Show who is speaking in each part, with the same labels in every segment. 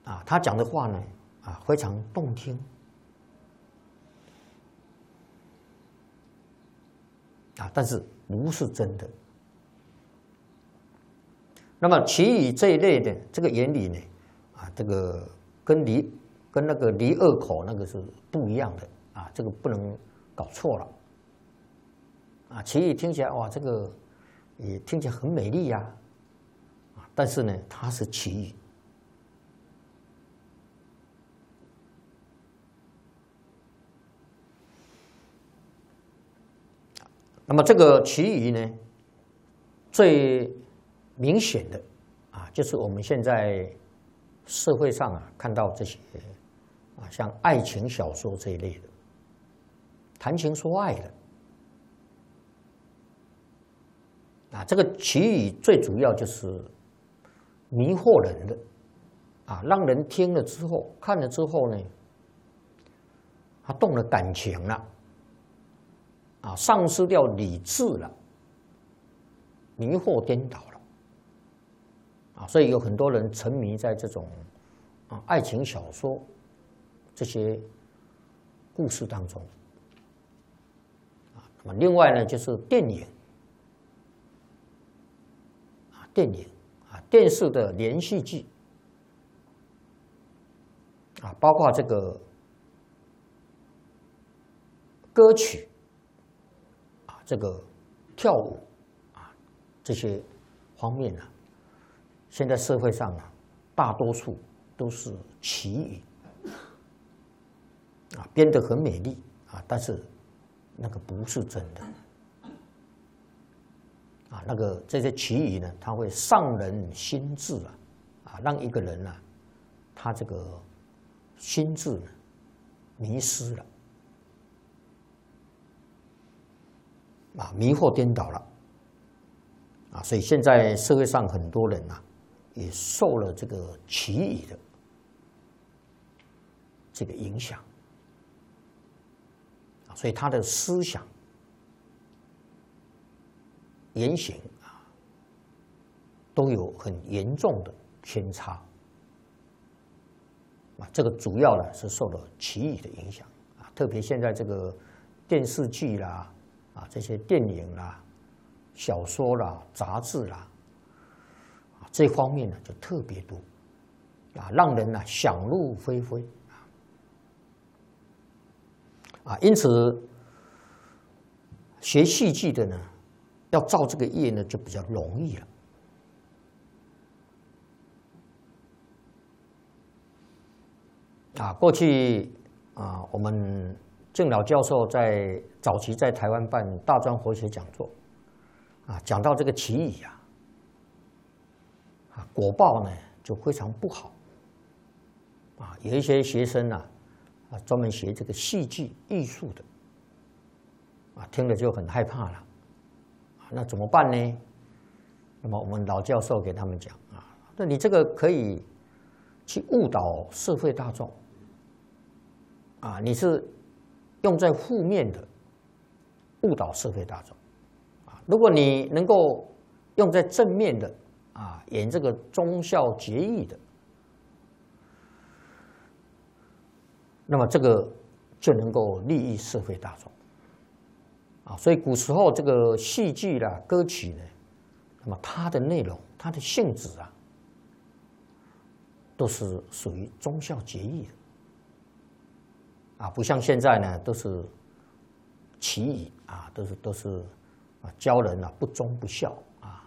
Speaker 1: 他讲的话呢非常动听但是不是真的。那么其余这一类的这个原理呢这个跟那个离二口那个是不一样的这个不能搞错了其余听起来哇，这个也听起来很美丽呀但是呢，它是其余。那么这个其余呢，最明显的就是我们现在社会上看到这些像爱情小说这一类的，谈情说爱的这个其余最主要就是迷惑人的让人听了之后、看了之后呢，他动了感情了丧失掉理智了，迷惑颠倒了所以有很多人沉迷在这种爱情小说这些故事当中那么另外呢，就是电影电视的连续剧包括这个歌曲这个跳舞这些方面现在社会上大多数都是奇语编得很美丽但是那个不是真的那个这些奇语呢，它会伤人心智让一个人他这个心智呢迷失了迷惑颠倒了所以现在社会上很多人也受了这个奇语的这个影响所以他的思想言行都有很严重的偏差这个主要呢是受了奇语的影响特别现在这个电视剧啦这些电影啦、小说啦、杂志啦这方面呢就特别多让人想入非非因此学戏剧的呢，要造这个业呢就比较容易了过去我们郑老教授在早期在台湾办大专佛学讲座讲到这个奇语果报呢就非常不好有一些学生专门学这个戏剧艺术的听了就很害怕了那怎么办呢？那么我们老教授给他们讲那你这个可以去误导社会大众你是用在负面的误导社会大众如果你能够用在正面的演这个忠孝节义的，那么这个就能够利益社会大众所以古时候这个戏剧啦、歌曲呢，那么它的内容、它的性质都是属于忠孝节义的不像现在呢都是奇语都是教人不忠不孝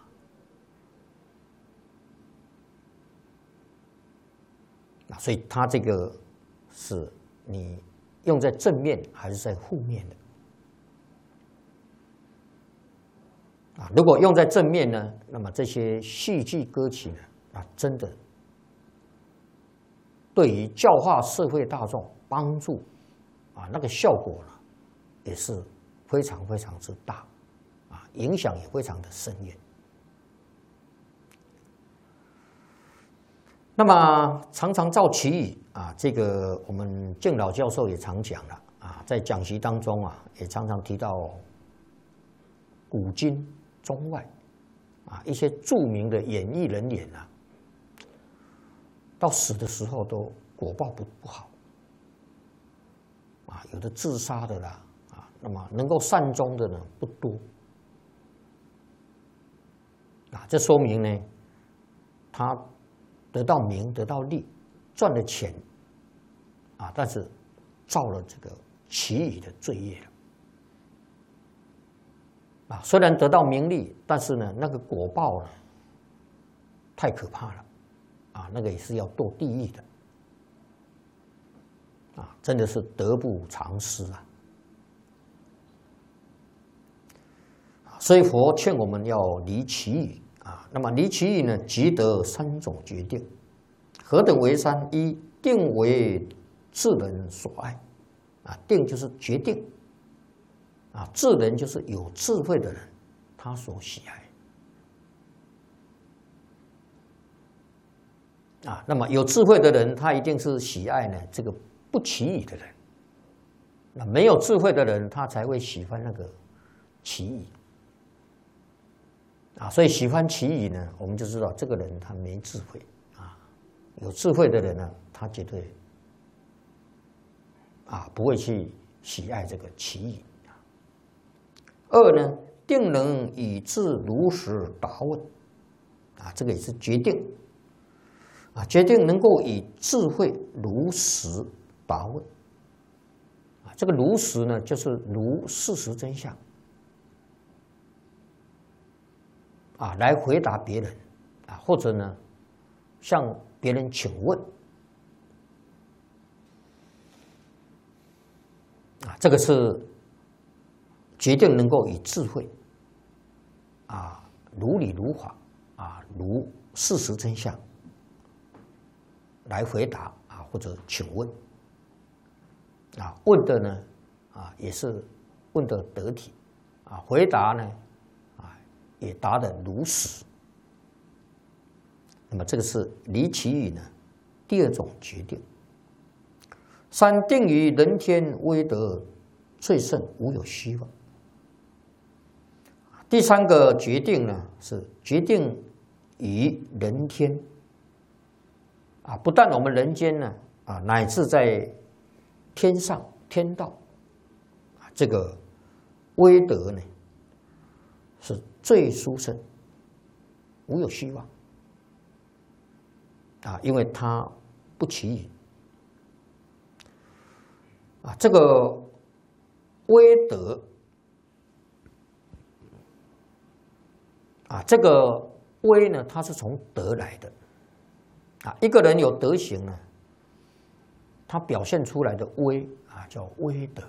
Speaker 1: 所以它这个是你用在正面还是在负面的如果用在正面呢，那么这些戏剧歌曲呢真的对于教化社会大众帮助那个效果呢也是非常非常之大影响也非常的深远。那么常常造奇语这个我们郑老教授也常讲了在讲习当中也常常提到古今中外一些著名的演艺人员到死的时候都果报不好啊，有的自杀的啦啊，那么能够善终的呢不多啊，这说明呢，他得到名得到利，赚了钱啊，但是造了这个其余的罪业了啊，虽然得到名利，但是呢，那个果报呢太可怕了啊，那个也是要堕地狱的。啊，真的是得不偿失啊！所以佛劝我们要离其语啊。那么离其语呢，即得三种决定。何等为三？一定为智人所爱啊，定就是决定啊，智人就是有智慧的人，他所喜爱啊。那么有智慧的人，他一定是喜爱呢这个不起语的人，那没有智慧的人，他才会喜欢那个起语啊。所以喜欢起语呢，我们就知道这个人他没智慧啊。有智慧的人呢，他绝对啊不会去喜爱这个起语。二呢，定能以智如实答问啊，这个也是决定啊，决定能够以智慧如实答问啊，这个如实呢，就是如事实真相啊，来回答别人啊，或者呢，向别人请问啊，这个是决定能够以智慧啊，如理如法啊，如事实真相来回答啊，或者请问。啊，问的呢，啊，也是问得得体，啊，回答呢，啊，也答得如实。那么这个是离其语呢，第二种决定。三定于人天威德最胜，无有虚妄。第三个决定呢，是决定于人天啊，不但我们人间呢，啊，乃至在天上天道啊，这个威德呢是最殊胜，无有虚妄啊，因为它不起语啊，这个威德啊，这个威呢，它是从德来的啊，一个人有德行呢，他表现出来的威啊，叫威德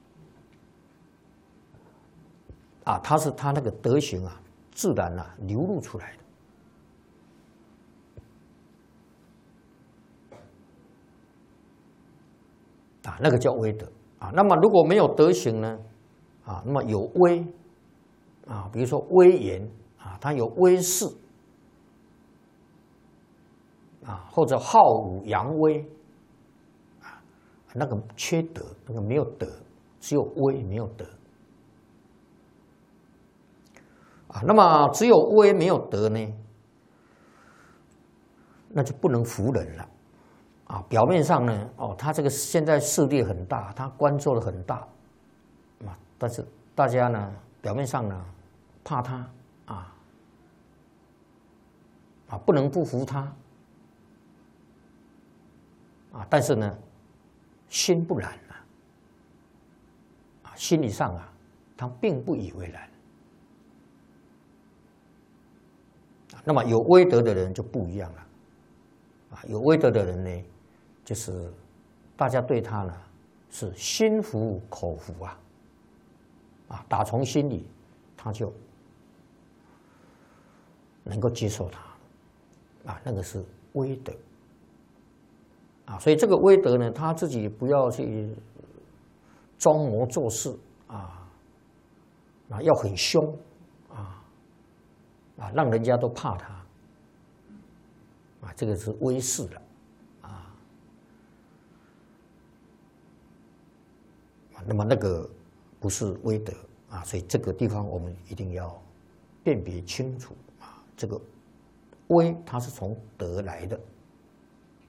Speaker 1: 啊，他是他那个德行啊，自然啊流露出来的啊，那个叫威德啊。那么如果没有德行呢啊，那么有威啊，比如说威严啊，他有威势啊，或者好武扬威。那个缺德，那个没有德，只有威没有德啊。那么只有威没有德呢，那就不能服人了啊。表面上呢，哦，他这个现在势力很大，他官做的很大啊，但是大家呢，表面上呢，怕他啊，不能不服他啊，但是呢。心不然啊，心理上啊，他并不以为然那么有威德的人就不一样了啊，有威德的人呢，就是大家对他呢是心服口服啊，打从心里他就能够接受他啊，那个是威德。啊，所以这个威德呢，他自己不要去装模作势啊，要很凶啊，让人家都怕他啊，这个是威势了啊。那么那个不是威德啊，所以这个地方我们一定要辨别清楚啊，这个威它是从德来的。